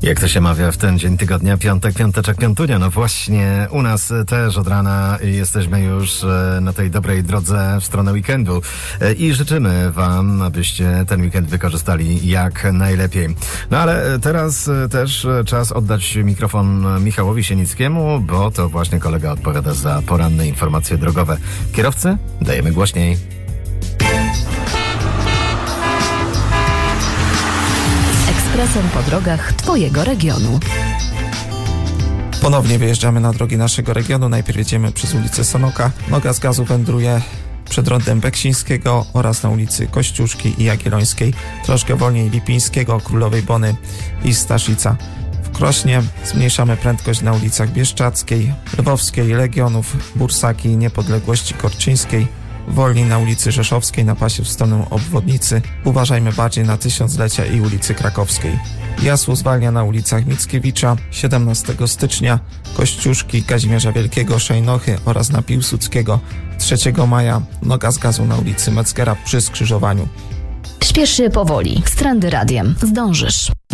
Jak to się mawia w ten dzień tygodnia, piąteczek, piątunia. No właśnie, u nas też od rana jesteśmy już na tej dobrej drodze w stronę weekendu i życzymy wam, abyście ten weekend wykorzystali jak najlepiej. No ale teraz też czas oddać mikrofon Michałowi Sienickiemu, bo to właśnie kolega odpowiada za poranne informacje drogowe. Kierowcy, dajemy głośniej. Ekspresem po drogach Twojego regionu. Ponownie wyjeżdżamy na drogi naszego regionu. Najpierw jedziemy przez ulicę Sanoka. Noga z gazu wędruje przed rondem Beksińskiego oraz na ulicy Kościuszki i Jagiellońskiej. Troszkę wolniej Lipińskiego, Królowej Bony i Staszica. W Krośnie zmniejszamy prędkość na ulicach Bieszczackiej, Lwowskiej, Legionów, Bursaki, Niepodległości Korczyńskiej. Wolniej na ulicy Rzeszowskiej na pasie w stronę obwodnicy. Uważajmy bardziej na Tysiąclecia i ulicy Krakowskiej. Jasło zwalnia na ulicach Mickiewicza 17 stycznia, Kościuszki, Kazimierza Wielkiego, Szejnochy oraz na Piłsudskiego. 3 maja noga z gazu na ulicy Metzgera przy skrzyżowaniu. Śpiesz się powoli. Strandy radiem. Zdążysz.